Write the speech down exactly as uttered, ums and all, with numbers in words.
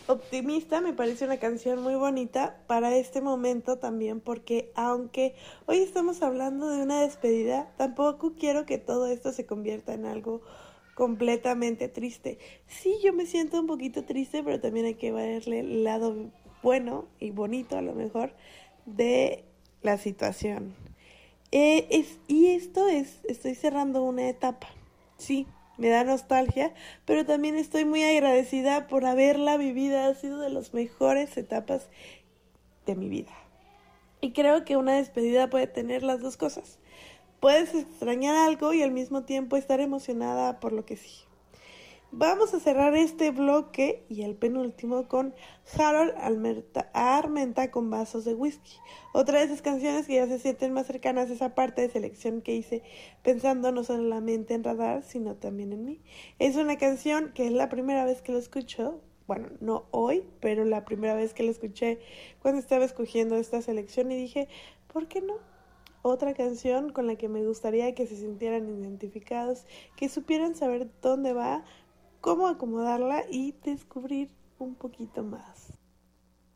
Optimista me parece una canción muy bonita para este momento también, porque aunque hoy estamos hablando de una despedida, tampoco quiero que todo esto se convierta en algo completamente triste. Sí, yo me siento un poquito triste, pero también hay que verle el lado bueno y bonito a lo mejor de la situación. Eh, es, y esto es, estoy cerrando una etapa, sí, me da nostalgia, pero también estoy muy agradecida por haberla vivido, ha sido de las mejores etapas de mi vida. Y creo que una despedida puede tener las dos cosas. Puedes extrañar algo y al mismo tiempo estar emocionada por lo que sigue. Vamos a cerrar este bloque y el penúltimo con Harold Almerta, Armenta con vasos de whisky. Otra de esas canciones que ya se sienten más cercanas a esa parte de selección que hice pensando no solamente en Radar, sino también en mí. Es una canción que es la primera vez que lo escucho, bueno, no hoy, pero la primera vez que lo escuché cuando estaba escogiendo esta selección y dije, ¿por qué no? Otra canción con la que me gustaría que se sintieran identificados, que supieran saber dónde va, cómo acomodarla y descubrir un poquito más.